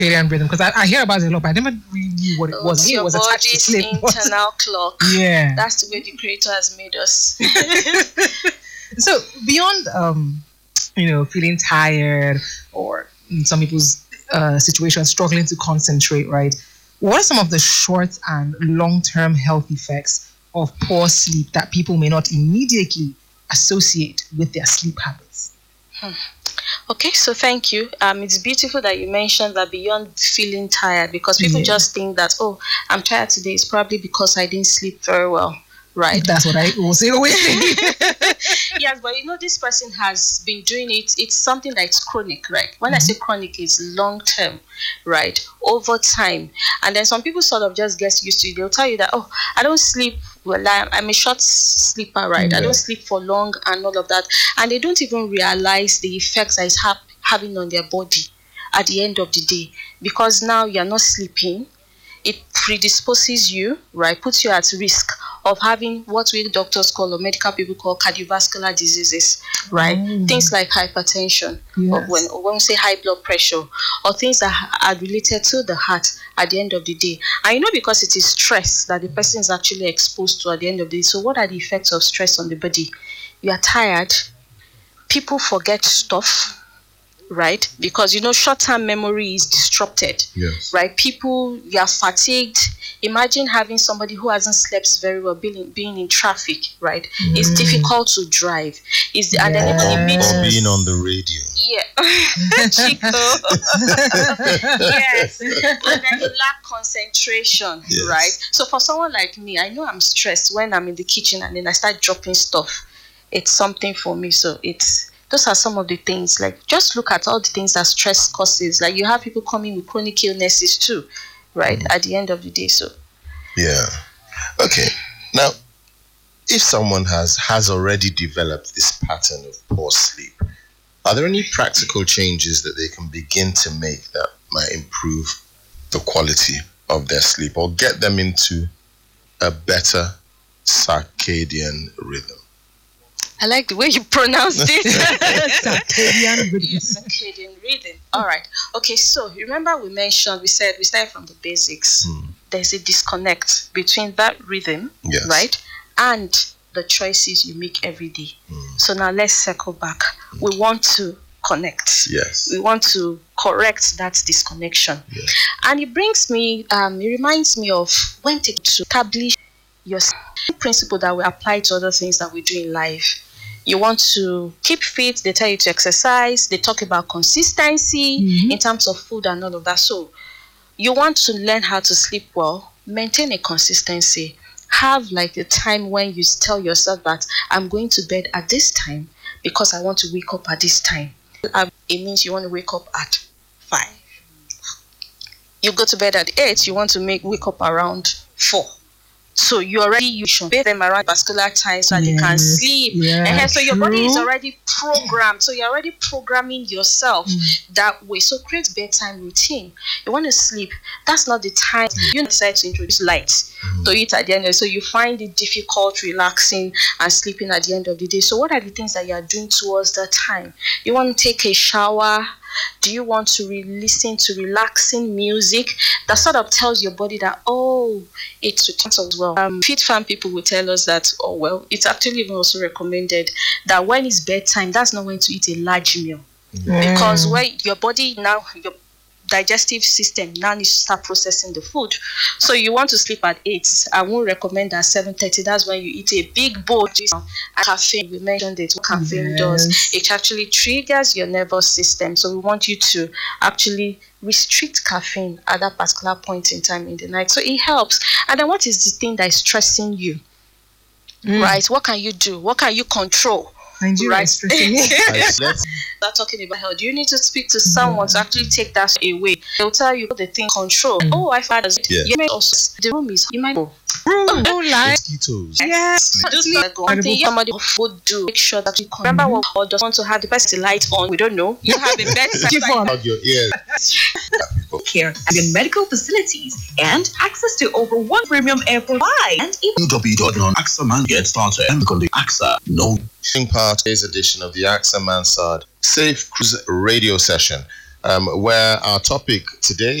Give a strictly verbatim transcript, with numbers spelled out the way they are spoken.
circadian rhythm, because I, I hear about it a lot, but I never really knew what it Oh, was. it's I knew your it was attached to body's sleep. internal clock. Yeah. That's the way the creator has made us. So beyond, um, you know, feeling tired or in some people's uh, situations struggling to concentrate, right? What are some of the short and long-term health effects of poor sleep that people may not immediately associate with their sleep habits? Hmm. Okay, so thank you. Um, it's beautiful that you mentioned that beyond feeling tired, because people Yeah. just think that, oh, I'm tired today. It's probably because I didn't sleep very well, right? That's what I will say always. Yes, but you know, this person has been doing it. It's something that's chronic, right? When I say chronic, it's long term, right? Over time. And then some people sort of just get used to it. They'll tell you that, oh, I don't sleep well, I'm I'm a short sleeper, right? Yeah. I don't sleep for long and all of that. And they don't even realize the effects that it's ha- having on their body at the end of the day. Because now you're not sleeping, it predisposes you, right? Puts you at risk of having what we doctors call or medical people call cardiovascular diseases, right? Oh. Things like hypertension, Yes. or when, or when we say high blood pressure, or things that are related to the heart at the end of the day. And you know, because it is stress that the person is actually exposed to at the end of the day. So what are the effects of stress on the body? You are tired, people forget stuff, right? Because, you know, short-term memory is disrupted, Yes. right? People, you are fatigued. Imagine having somebody who hasn't slept very well being, being in traffic, right? It's difficult to drive. It's, and then even Or, it makes or being on the radio. yeah, Chico. Yes, and then you lack concentration, Yes. right? So for someone like me, I know I'm stressed when I'm in the kitchen and then I start dropping stuff. It's something for me. So it's those are some of the things. Like, just look at all the things that stress causes. Like, you have people coming with chronic illnesses too, right? Mm. At the end of the day, so yeah. Okay. Now, if someone has has already developed this pattern of poor sleep, are there any practical changes that they can begin to make that might improve the quality of their sleep or get them into a better circadian rhythm? I like the way you pronounced it. Circadian rhythm. Yes, circadian rhythm. All right. Okay, so remember we mentioned, we said, we started from the basics. Mm. There's a disconnect between that rhythm, Yes. right, and the choices you make every day. Mm. So now let's circle back. We want to connect. Yes. We want to correct that disconnection. Yes. And it brings me, um, it reminds me of when to establish your principle that we apply to other things that we do in life. You want to keep fit, they tell you to exercise, they talk about consistency mm-hmm. in terms of food and all of that. So you want to learn how to sleep well, maintain a consistency, have like a time when you tell yourself that I'm going to bed at this time because I want to wake up at this time. It means you want to wake up at five. You go to bed at eight, you want to make wake up around four. So you already you should bathe them around vascular time so that yes, they can sleep. Yeah, and so your true. body is already programmed. So you're already programming yourself mm. that way. So create bedtime routine. You want to sleep. That's not the time you decide to introduce light mm. to it at the end of the day. So you find it difficult relaxing and sleeping at the end of the day. So what are the things that you are doing towards that time? You want to take a shower. Do you want to re- listen to relaxing music that sort of tells your body that, oh, it's returns as well? Um, Fit Farm people will tell us that, oh, well, it's actually even also recommended that when it's bedtime, that's not when to eat a large meal. Mm. Because when your body now, your digestive system now needs to start processing the food. So you want to sleep at eight. I won't recommend at seven thirty. That's when you eat a big bowl of caffeine. We mentioned it. What caffeine yes. does, it actually triggers your nervous system. So we want you to actually restrict caffeine at that particular point in time in the night. So it helps. And then what is the thing that is stressing you? Mm. Right? What can you do? What can you control? Nigeria right. is stressing me. Start talking about health. You need to speak to someone yeah. to actually take that away. They'll tell you the thing control. Mm. Oh, I found it. Yeah. You may also the room is you might go. Room, no light. Mosquitoes. Yes. Just like one thing somebody would do. Make sure that you mm-hmm. remember what or just want to have the best light on. We don't know. You have a better keep on out your ears. Care in medical facilities and access to over one premium airport and even w w w dot A X A Man get started and become the A X A no part today's edition of the A X A Mansard Safe Cruise radio session um, where our topic today